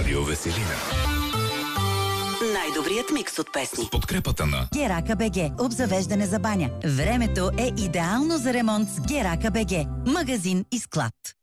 Радио Веселина. Най-добрият микс от песни. С подкрепата на Герака БГ. Обзавеждане за баня. Времето е идеално за ремонт с Герака БГ. Магазин и склад.